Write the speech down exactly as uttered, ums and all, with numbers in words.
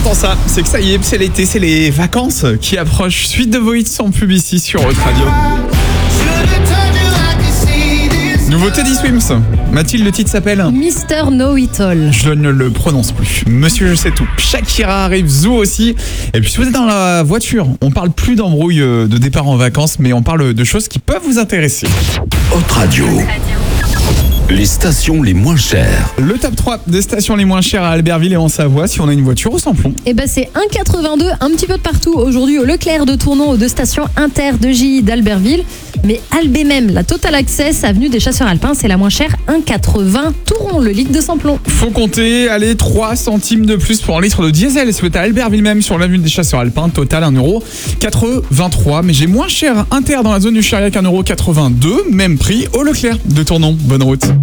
entend ça, c'est que ça y est, c'est l'été, c'est les vacances qui approchent. Suite de Void sans pub ici sur Haute Radio. Nouveau Teddy Swims. Mathilde, le titre s'appelle Mister Know It All. Je ne le prononce plus. Monsieur, je sais tout. Shakira arrive, Zou aussi. Et puis si vous êtes dans la voiture, on parle plus d'embrouille de départ en vacances, mais on parle de choses qui peuvent vous intéresser. Haute Radio. Les stations les moins chères. Le top trois des stations les moins chères à Albertville et en Savoie, si on a une voiture au samplon. Eh ben c'est un virgule quatre-vingt-deux, un petit peu de partout. Aujourd'hui au Leclerc de Tournon, aux deux stations Inter de J I d'Albertville. Mais Albé même, la Total Access, avenue des Chasseurs Alpins, c'est la moins chère, un virgule quatre-vingts. Touron, le litre de samplon. Faut compter, allez, trois centimes de plus pour un litre de diesel. Si vous êtes à Albertville même, sur l'avenue des Chasseurs Alpins, total un euro quatre-vingt-trois. Mais j'ai moins cher Inter dans la zone du Chériac, un euro quatre-vingt-deux. Même prix au Leclerc de Tournon. Bonne route.